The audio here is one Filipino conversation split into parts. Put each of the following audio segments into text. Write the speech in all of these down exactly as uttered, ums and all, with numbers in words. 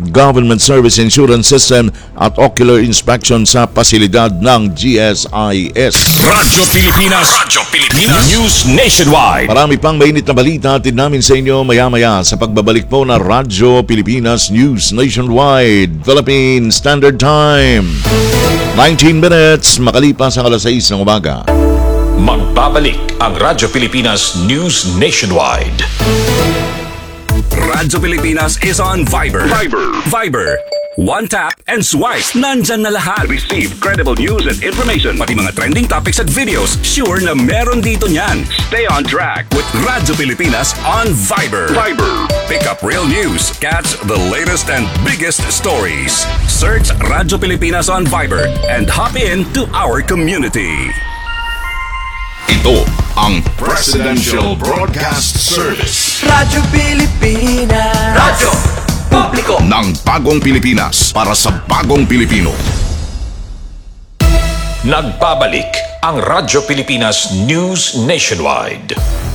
Government Service Insurance System at ocular inspection sa pasilidad ng G S I S. Radyo Pilipinas, Radyo Pilipinas, News Nationwide. Marami pang mainit na balita atin namin sa inyo maya-maya sa pagbabalik po na Radyo Pilipinas News Nationwide, Philippine Standard Time. nineteen minutes makalipas ang alas sais ng umaga. Magbabalik ang Radyo Pilipinas News Nationwide. Radyo Pilipinas is on Viber. Viber. Viber. One tap and swipe. Nandyan na lahat. Receive credible news and information. Pati mga trending topics at videos. Sure na meron dito niyan. Stay on track with Radyo Pilipinas on Viber. Viber. Pick up real news. Catch the latest and biggest stories. Search Radyo Pilipinas on Viber and hop in to our community. Ito ang Presidential Broadcast Service. Radyo Pilipinas. Radyo Publiko ng bagong Pilipinas para sa bagong Pilipino. Nagbabalik ang Radyo Pilipinas News Nationwide.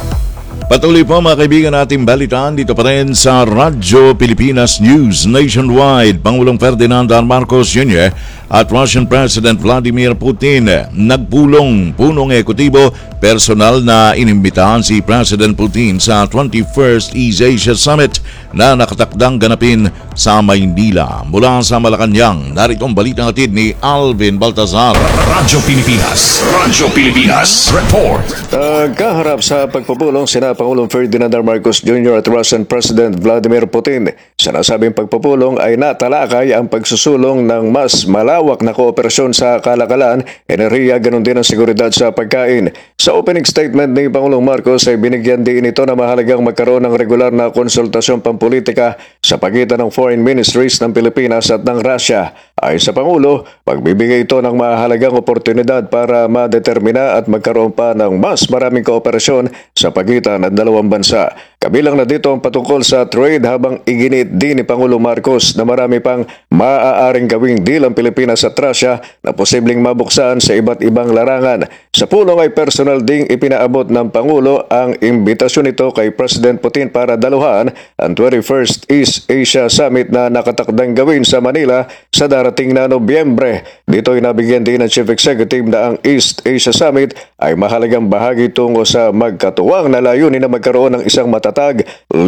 Patuloy po mga kaibigan nating balitaan dito pa rin sa Radyo Pilipinas News Nationwide. Pangulong Ferdinand R. Marcos Junior at Russian President Vladimir Putin nagpulong punong ekutibo personal na inimbitahan si President Putin sa twenty-first East Asia Summit na nakatakdang ganapin sa Maynila. Mula sa Malacanang, narito ang balitang hatid ni Alvin Baltazar. Radyo Pilipinas, Radyo Pilipinas Report. Nagkaharap sa pagpupulong sina Pangulong Ferdinand R. Marcos Junior at Russian President Vladimir Putin. Sa nasabing pagpupulong ay natalakay ang pagsusulong ng mas malawak na kooperasyon sa kalakalan, enerhiya, ganun din ang seguridad sa pagkain. Sa opening statement ni Pangulong Marcos ay binigyan din ito na mahalagang magkaroon ng regular na konsultasyon pampolitika sa pagitan ng foreign ministries ng Pilipinas at ng Russia. Ay sa Pangulo, pagbibigay ito ng mahalagang oportunidad para madetermina at magkaroon pa ng mas maraming kooperasyon sa pagitan ng dalawang bansa. Kabilang na dito ang patungkol sa trade, habang iginit din ni Pangulo Marcos na marami pang maaaring gawing deal ang Pilipinas at Russia na posibleng mabuksan sa iba't ibang larangan. Sa pulong ay personal ding ipinaabot ng Pangulo ang imbitasyon nito kay President Putin para daluhan ang twenty-first East Asia Summit na nakatakdang gawin sa Manila sa darating na Nobyembre. Dito ay nabigyan din ng Chief Executive na ang East Asia Summit ay mahalagang bahagi tungo sa magkatuwang na layunin na magkaroon ng isang matatag,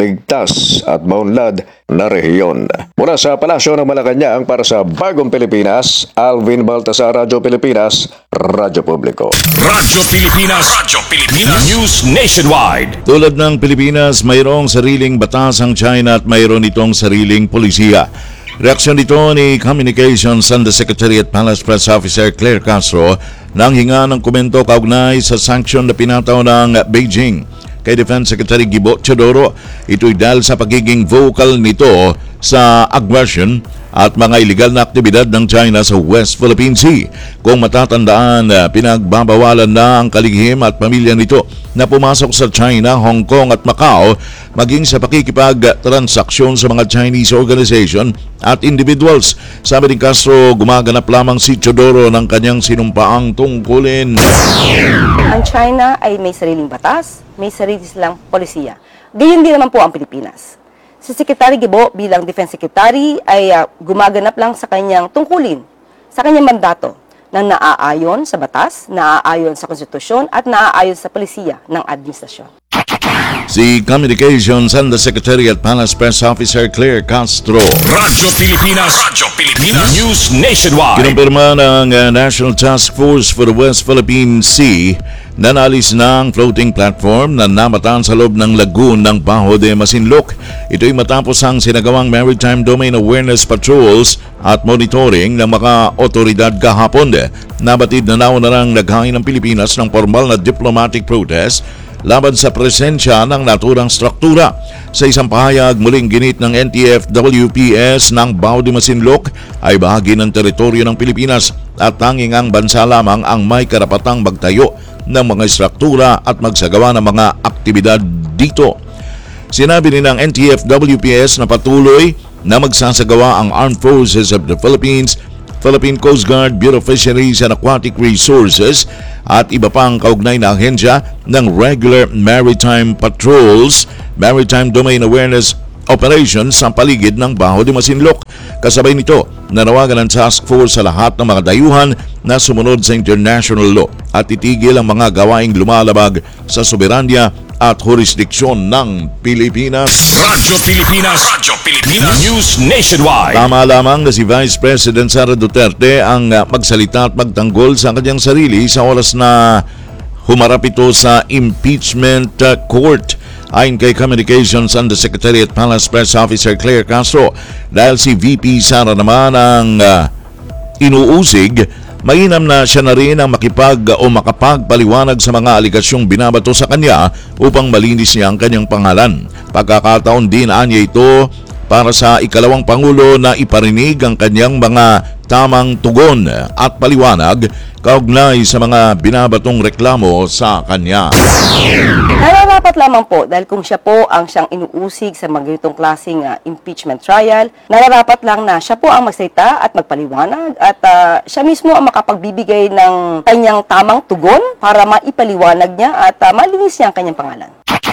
ligtas at maunlad na rehiyon. Mula sa Palasyo ng Malacanang para sa Bagong Pilipinas, Alvin Baltasar, Radyo Pilipinas, Radyo Publiko. Radyo Pilipinas, Radyo Pilipinas News Nationwide. Tulad ng Pilipinas, mayroong sariling batas ang China at mayroon itong sariling polisiya. Reaksyon dito ni Communications Undersecretary at Palace Press Officer Claire Castro nang hinga ng komento kaugnay sa sanction na pinataw ng Beijing kay Defense Secretary Gibo Teodoro. Ito'y dahil sa pagiging vocal nito sa aggression at mga illegal na aktibidad ng China sa West Philippine Sea. Kung matatandaan, pinagbabawalan na ang kalihim at pamilya nito na pumasok sa China, Hong Kong at Macau, maging sa pakikipag-transaksyon sa mga Chinese organization at individuals. Sabi ni Castro, gumaganap lamang si Teodoro ng kanyang sinumpaang tungkulin. Ang China ay may sariling batas, may sarili silang polisiya. Gayon din naman po ang Pilipinas. Si Secretary Gibo bilang Defense Secretary ay uh, gumaganap lang sa kanyang tungkulin, sa kanyang mandato na naaayon sa batas, naaayon sa konstitusyon at naaayon sa polisiya ng administrasyon. Si Communications Undersecretary at Palace Press Officer Claire Castro. Radyo Pilipinas, Radyo Pilipinas News Nationwide. Kinumpirma ng uh, National Task Force for the West Philippine Sea na naalis ng floating platform na namataan sa loob ng lagoon ng Bajo de Masinloc. Ito'y matapos ang sinagawang Maritime Domain Awareness Patrols at monitoring ng mga otoridad kahapon. Nabatid na nauna nang naghain ng Pilipinas ng formal na diplomatic protest laban sa presensya ng naturang struktura. Sa isang pahayag, muling ginit ng N T F W P S ng Bajo de Masinloc ay bahagi ng teritoryo ng Pilipinas at tanging ang bansa lamang ang may karapatang magtayo ng mga struktura at magsagawa ng mga aktibidad dito. Sinabi din ng N T F W P S na patuloy na magsasagawa ang Armed Forces of the Philippines, Philippine Coast Guard, Bureau of Fisheries and Aquatic Resources at iba pang kaugnay na ahensya ng regular maritime patrols, maritime domain awareness operation sa paligid ng Baho de Masinloc. Kasabay nito, nanawagan ng task force sa lahat ng mga dayuhan na sumunod sa international law at itigil ang mga gawaing lumalabag sa soberanya at jurisdiksyon ng Pilipinas. Radyo Pilipinas. Radyo Pilipinas. News Nationwide. Tama lamang na si Vice President Sara Duterte ang uh, magsalita at magtanggol sa kanyang sarili sa oras na humarap ito sa impeachment uh, court. Ayon kay Communications Undersecretary at Palace Press Officer Claire Castro, dahil si V P Sara naman ang uh, inuusig, mainam na siya na rin ang makipag o makapagpaliwanag sa mga aligasyong binabato sa kanya upang malinis niya ang kanyang pangalan. Pagkakataon din anya ito para sa ikalawang Pangulo na iparinig ang kanyang mga tamang tugon at paliwanag kaugnay sa mga binabatong reklamo sa kanya. Nararapat lamang po dahil kung siya po ang siyang inuusig sa mga ganitong klaseng uh, impeachment trial, nararapat lang na siya po ang magsalita at magpaliwanag at uh, siya mismo ang makapagbibigay ng kanyang tamang tugon para maipaliwanag niya at uh, malinis niya ang kanyang pangalan.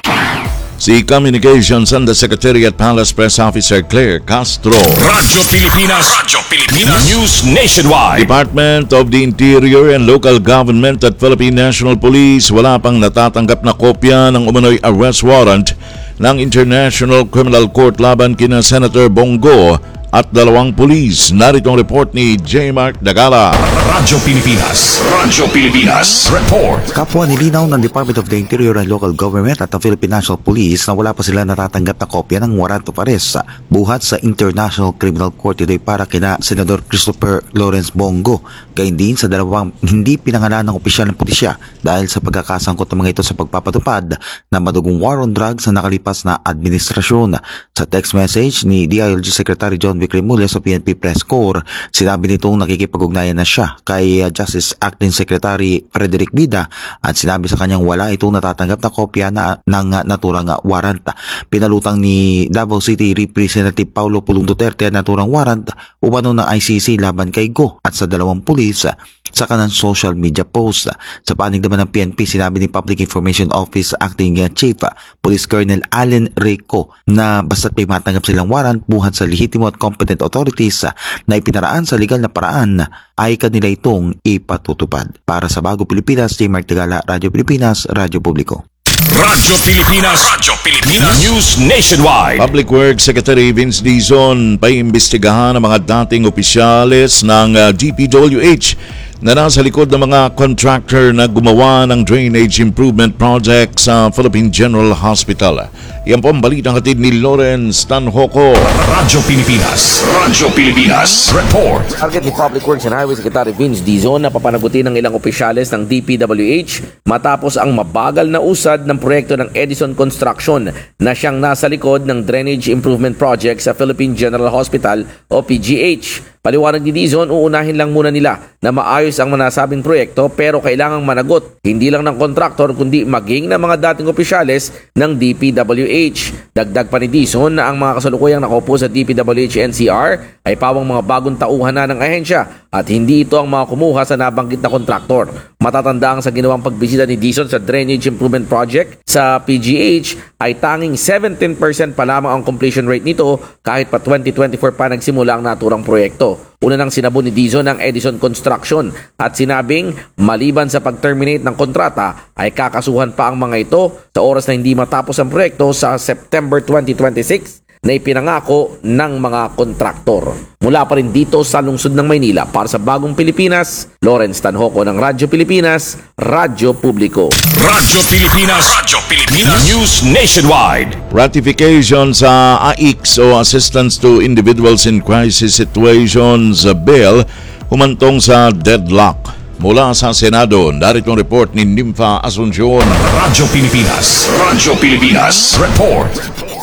Si Communications Undersecretary at Palace Press Officer Claire Castro. Radyo Pilipinas. Radyo Pilipinas. News Nationwide. Department of the Interior and Local Government at Philippine National Police wala pang natatanggap na kopya ng umano'y arrest warrant ng International Criminal Court laban kina Senator Bongo at dalawang pulis. Narito ang report ni J. Mark Dagala. Radyo Pilipinas. Radyo Pilipinas. Report. Kapwa nilinaw ng Department of the Interior and Local Government at the Philippine National Police na wala pa sila natatanggap na kopya ng warrant of arrest buhat sa International Criminal Court. Ito'y para kina Senador Christopher Lawrence Bongo, gayon din sa dalawang hindi pinangalan ng opisyal ng pulisya dahil sa pagkakasangkot ng mga ito sa pagpapatupad ng madugong war on drugs na nakalipas na administrasyon. Sa text message ni D I L G Secretary John Vicrimulya sa P N P Press Corps, sinabi nitong nakikipag-ugnayan na siya kay Justice Acting Secretary Frederick Bida at sinabi sa kanyang wala itong natatanggap na kopya na, ng naturang warrant. Pinalutang ni Davao City Representative Paulo Pulong Duterte ang naturang warrant umano ng I C C laban kay Go at sa dalawang pulis sa kanang social media post. Sa panig naman ng P N P, sinabi ni Public Information Office Acting Chief Police Colonel Allen Rico na basta't may matanggap silang warrant buhat sa lehitimo at competent authorities na ipinaraan sa legal na paraan ay kanila itong ipatutupad. Para sa Bago Pilipinas, J. Mark Tagala, Radyo Pilipinas, Radyo Publiko. Radyo Pilipinas. Radyo Pilipinas. News Nationwide. Public Works Secretary Vince Dizon paimbestigahan ang mga dating opisyales ng uh, D P W H na nasa likod ng mga contractor na gumawa ng drainage improvement project sa Philippine General Hospital. Yan po ang balitang hatid ni Lawrence Tanhoco. Radyo Pilipinas. Radyo Pilipinas. Report. Target ni Public Works and Highway Secretary Vince Dizon na papanagutin ng ilang opisyales ng D P W H matapos ang mabagal na usad ng proyekto ng Edison Construction na siyang nasa likod ng drainage improvement project sa Philippine General Hospital o P G H. Paliwanag ni Dizon, uunahin lang muna nila na maayos ang manasabing proyekto pero kailangang managot hindi lang ng kontraktor kundi maging ng mga dating opisyales ng D P W H. Dagdag pa ni Dizon na ang mga kasalukuyang nakaupo sa D P W H N C R ay pawang mga bagong tauhan na ng ahensya at hindi ito ang mga kumuha sa nabanggit na kontraktor. Matatanda ang sa ginawang pagbisita ni Dizon sa Drainage Improvement Project sa P G H ay tanging seventeen percent pa lamang ang completion rate nito kahit pa twenty twenty-four pa nagsimula ang naturang proyekto. Una nang sinabon ni Dizon ang Edison Construction at sinabing maliban sa pag-terminate ng kontrata ay kakasuhan pa ang mga ito sa oras na hindi matapos ang proyekto sa September twenty twenty-six na ipinangako ng mga kontraktor. Mula pa rin dito sa lungsod ng Maynila para sa Bagong Pilipinas, Lawrence Tanhoco ng Radyo Pilipinas, Radyo Publiko. Radyo Pilipinas. Radyo Pilipinas. News Nationwide. Ratification sa A I C S o Assistance to Individuals in Crisis Situations Bill humantong sa deadlock. Mula sa Senado, narito ang report ni Nympha Asuncion. Radyo Pilipinas. Radyo Pilipinas. Report.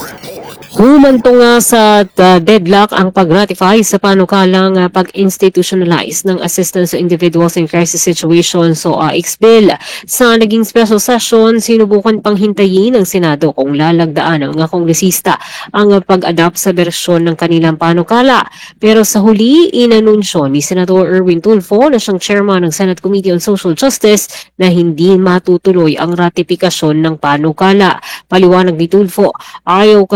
Humantong nga sa uh, deadlock ang pag-ratify sa panukalang uh, pag-institutionalize ng Assistance to Individuals in Crisis Situations o A I C S Bill. Sa naging special session, sinubukan pang hintayin ng Senado kung lalagdaan ng mga kongresista ang uh, pag-adapt sa bersyon ng kanilang panukala. Pero sa huli, inanunsyo ni Senator Erwin Tulfo na siyang chairman ng Senate Committee on Social Justice na hindi matutuloy ang ratifikasyon ng panukala. Paliwanag ni Tulfo, ayaw kasing pirma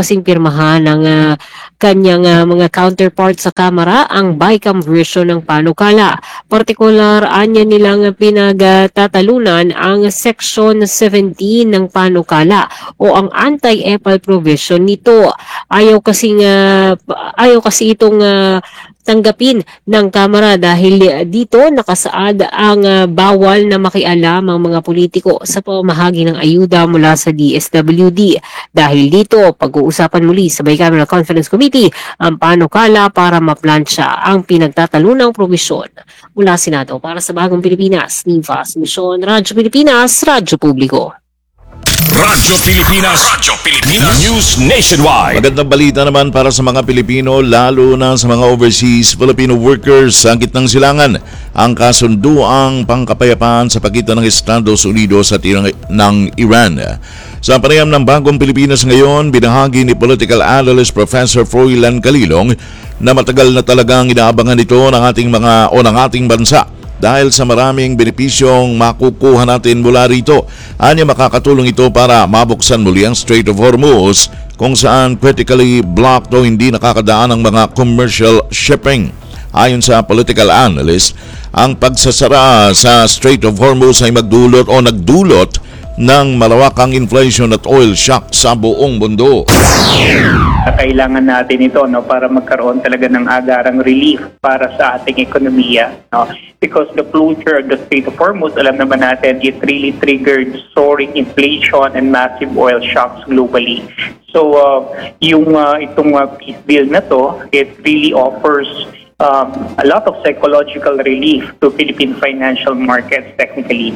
sinamahan ng ah, kanyang ah, mga counterpart sa Kamara ang BICAM version ng panukala. Partikular, anya nilang pinagtatalunan ang Section seventeen ng panukala o ang anti-EPAL provision nito. Ayaw kasi nga, ayaw kasi itong ah, tanggapin ng Kamara dahil dito nakasaad ang ah, bawal na makialam ang mga politiko sa pamahagi ng ayuda mula sa D S W D. Dahil dito, pag-uusapan muli sa Bicameral Conference Committee ang panukala para maplansya ang pinagtatalunang provisyon mula Senado. Para sa Bagong Pilipinas, Nivas Mission, Radyo Pilipinas, Radyo Publiko. Radyo Pilipinas. Radyo Pilipinas. News Nationwide. Magandang balita naman para sa mga Pilipino, lalo na sa mga overseas Filipino workers sa gitnang silangan. Ang kasunduang pangkapayapaan sa pagitan ng Estados Unidos at ng Iran. Sa panayam ng Bagong Pilipinas ngayon, binahagi ni political analyst Professor Froilan Calilong na matagal na talagang inaabangan ito ng ating mga o ng ating bansa dahil sa maraming benepisyong makukuha natin mula rito. Anya makakatulong ito para mabuksan muli ang Strait of Hormuz kung saan critically blocked o hindi nakakadaan ang mga commercial shipping. Ayon sa political analyst, ang pagsasara sa Strait of Hormuz ay magdulot o nagdulot ng malawakang inflation at oil shock sa buong mundo. Kailangan natin ito no para magkaroon talaga ng agarang relief para sa ating ekonomiya, no, because the closure of the Strait of Hormuz, alam naman natin, it really triggered soaring inflation and massive oil shocks globally. So uh, yung uh, itong uh, peace deal na to, it really offers um, a lot of psychological relief to Philippine financial markets technically.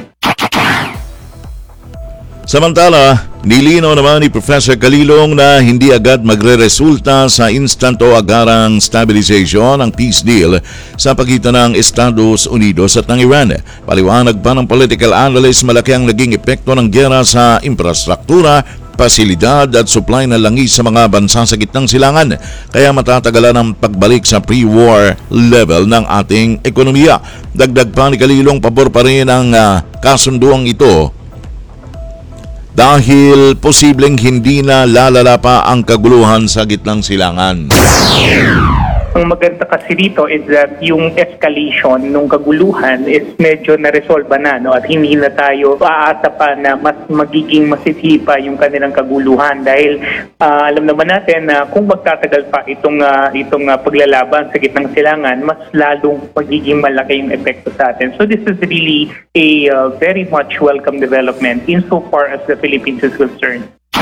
Samantala, nilinaw naman ni Professor Calilong na hindi agad magre-resulta sa instant o agarang stabilization ang peace deal sa pagitan ng Estados Unidos at ng Iran. Paliwanag pa ng political analyst, malaki ang naging epekto ng giyera sa infrastruktura, pasilidad at supply ng langis sa mga bansa sa gitnang silangan. Kaya matatagalan ang pagbalik sa pre-war level ng ating ekonomiya. Dagdag pa ni Calilong, pabor pa rin ang uh, kasunduang ito dahil posibleng hindi na lalala pa ang kaguluhan sa gitnang silangan. Ang maganda kasi dito is that yung escalation nung kaguluhan is medyo na-resolve na, no? At hindi na tayo aasa pa na mas magiging masisipa yung kanilang kaguluhan dahil uh, alam naman natin na kung magtatagal pa itong uh, itong uh, paglalaban sa gitnang silangan, mas lalong magiging malaki yung epekto sa atin. So this is really a uh, very much welcome development insofar as the Philippines is concerned.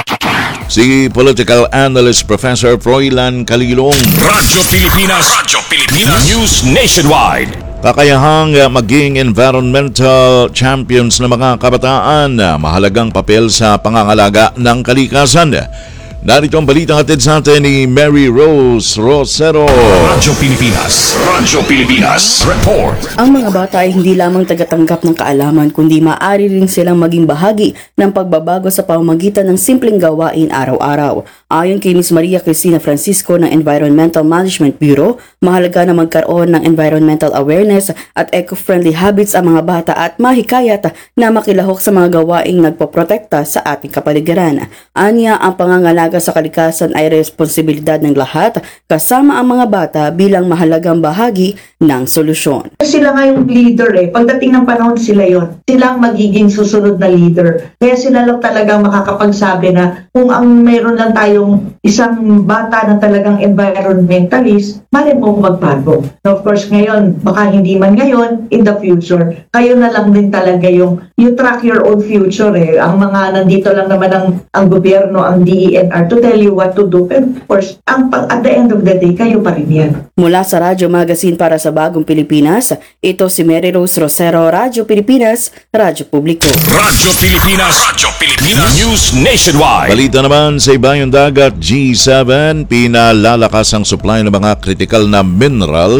Si political analyst Professor Froilan Calilong. Radyo Pilipinas. Radyo Pilipinas. News Nationwide. Kakayahang maging environmental champions na mga kabataan, mahalagang papel sa pangangalaga ng kalikasan. Narito ang balitang hatid sa atin ni Mary Rose Rosero. Radyo Pilipinas. Radyo Pilipinas. Report. Ang mga bata ay hindi lamang tagatanggap ng kaalaman kundi maaari rin silang maging bahagi ng pagbabago sa pamamagitan ng simpleng gawain araw-araw. Ayon kay Miz Maria Cristina Francisco ng Environmental Management Bureau, mahalaga na magkaroon ng environmental awareness at eco-friendly habits ang mga bata at mahikayat na makilahok sa mga gawaing nagpoprotekta sa ating kapaligiran. Anya, ang pangangalaga sa kalikasan ay responsibilidad ng lahat kasama ang mga bata bilang mahalagang bahagi ng solusyon. Sila nga yung leader eh. Pagdating ng panahon sila yon. Sila ang magiging susunod na leader. Kaya sila lang talagang makakapagsabi na kung ang meron lang tayong isang bata na talagang environmentalist, mali mo magbago. Now, of course, ngayon, baka hindi man ngayon, in the future, kayo na lang din talaga yung you track your own future eh. Ang mga nandito lang naman ang, ang gobyerno, ang D E N R to tell you what to do. And of course, ang, at the end of the day, kayo pa rin yan. Mula sa Radyo Magazine para sa Bagong Pilipinas, ito si Mary Rose Rosero, Radyo Pilipinas, Radyo Publiko. Radyo Pilipinas. Radyo Pilipinas. News Nationwide. Balita naman sa ibayong dagat, G seven, pinalalakas ang supply ng mga critical na minerals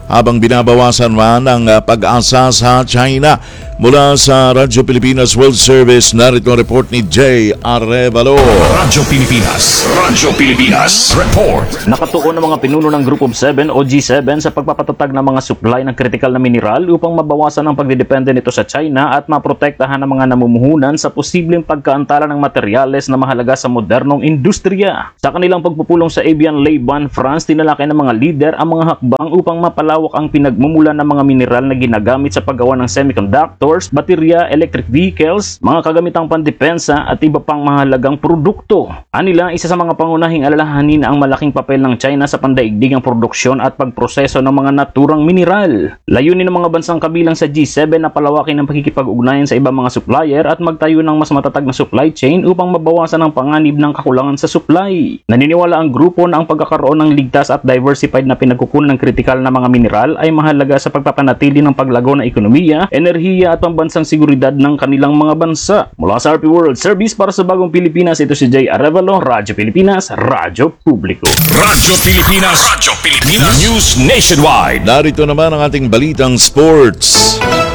habang binabawasan man ang ah, pag-asa sa China. Mula sa Radyo Pilipinas World Service, narito ang report ni Jay Arevalo. Radyo Pilipinas. Radyo Pilipinas. Report. Nakatuon ang mga pinuno ng Group of Seven o G seven sa pagpapatatag ng mga supply ng kritikal na mineral upang mabawasan ang pagdidepende nito sa China at maprotektahan ang mga namumuhunan sa posibleng pagkaantala ng materyales na mahalaga sa modernong industriya. Sa kanilang pagpupulong sa Evian Leiban, France, tinalakay ng mga lider ang mga hakbang upang mapalawak ang pinagmumulan ng mga mineral na ginagamit sa paggawa ng semiconductors, baterya, electric vehicles, mga kagamitang pandepensa at iba pang mahalagang produkto. Anila, isa sa mga pangunahing alalahanin ang malaking papel ng China sa pandaigdigang produksyon at pagproseso ng mga naturang mineral. Layunin ng mga bansang kabilang sa G seven na palawakin ang pakikipag-ugnayan sa ibang mga supplier at magtayo ng mas matatag na supply chain upang mabawasan ang panganib ng kakulangan sa supply. Naniniwala ang grupo na ang pagkakaroon ng ligtas at diversified na pinagkukunan ng kritikal na mga mineral ay mahalaga sa pagpapanatili ng paglago ng ekonomiya, enerhiya at pambansang seguridad ng kanilang mga bansa. Mula sa R P World Service para sa Bagong Pilipinas, ito si Jay Arevalo, Radyo Pilipinas, Radyo Publiko. Radyo Pilipinas. Radyo Pilipinas. News Nationwide. Narito naman ang ating balitang sports.